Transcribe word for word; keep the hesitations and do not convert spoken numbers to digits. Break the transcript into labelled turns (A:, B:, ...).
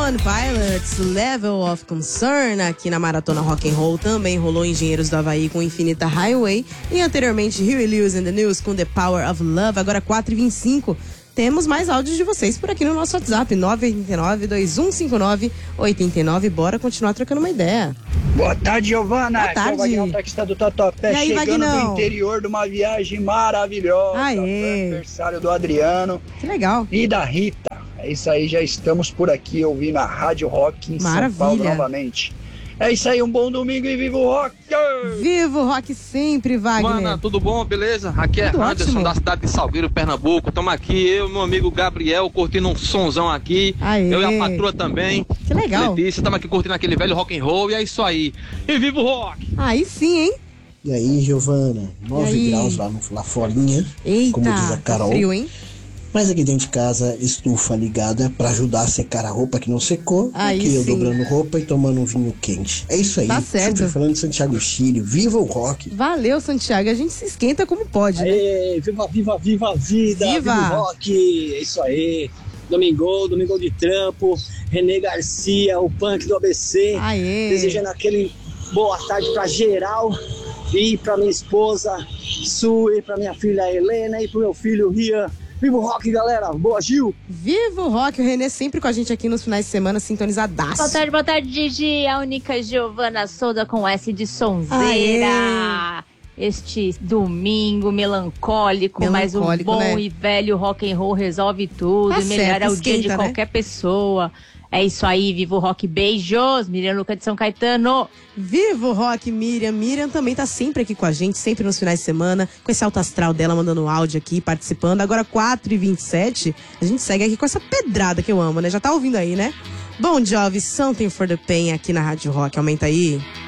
A: One Pilots, Level of Concern, aqui na Maratona Rock and Roll. Também rolou Engenheiros do Havaí com Infinita Highway. E anteriormente, Huey Lewis and the News com The Power of Love. Agora quatro e vinte e cinco. Temos mais áudios de vocês por aqui no nosso WhatsApp, nove oito nove, dois um cinco nove, oito nove. Bora continuar trocando uma ideia.
B: Boa tarde, Giovana.
A: Boa tarde.
B: Aqui é o Vagnão, taxista do Tatuapé,
A: aí,
B: chegando
A: Vagnão?
B: do interior de uma viagem maravilhosa.
A: Aê.
B: Pro aniversário do Adriano
A: Que legal.
B: e da Rita. É isso aí, já estamos por aqui ouvindo a Rádio Rock em
A: Maravilha.
B: São Paulo novamente. É isso aí, um bom domingo e viva o rock!
A: Viva o rock sempre, Wagner.
C: Mana, tudo bom? Beleza? Aqui é
A: Tudo
C: Anderson,
A: ótimo.
C: da cidade de Salgueiro, Pernambuco. Estamos aqui, eu e meu amigo Gabriel, curtindo um sonzão aqui.
A: Aê.
C: Eu e a patroa também.
A: Que legal.
C: Letícia, estamos aqui curtindo aquele velho rock and roll. E é isso aí. E viva o rock!
A: Aí sim, hein?
D: E aí, Giovana,
A: E
D: nove
A: aí?
D: graus lá, no, lá forinha,
A: Eita,
D: como diz a
A: tá
D: Carol.
A: frio, hein?
D: Mas aqui dentro de casa, estufa ligada pra ajudar a secar a roupa que não secou.
A: Aí
D: aqui eu
A: sim.
D: dobrando roupa e tomando um vinho quente. É isso aí.
A: Tá certo.
D: Super falando de Santiago Chile, viva o rock.
A: Valeu, Santiago. A gente se esquenta como pode, né?
E: Aê, viva, viva, viva a vida,
A: Viva.
E: viva o rock, é isso aí. Domingo, domingo de trampo, Renê Garcia, o punk do A B C.
A: Aê.
E: Desejando aquele boa tarde pra geral e pra minha esposa Su, e pra minha filha Helena e pro meu filho Rian. Viva o rock, galera. Boa, Gil.
A: Viva o rock. O Renê sempre com a gente aqui nos finais de semana, sintonizadaço.
F: Boa tarde, boa tarde, Gigi. A única Giovana Souza com S de sonzeira.
A: Aê.
F: Este domingo melancólico, mas um
A: Melancólico,
F: bom
A: né?
F: e velho rock and roll resolve tudo.
A: Tá
F: e melhora
A: certo,
F: o dia de
A: esquenta, né?
F: qualquer pessoa. É isso aí, viva o rock. Beijos, Miriam Luca de São Caetano.
A: Viva o rock, Miriam. Miriam também tá sempre aqui com a gente, sempre nos finais de semana, com esse alto astral dela, mandando áudio aqui, participando. Agora quatro e vinte e sete, a gente segue aqui com essa pedrada que eu amo, né? Já tá ouvindo aí, né? Bon Jovi, Something for the Pain aqui na Rádio Rock. Aumenta aí.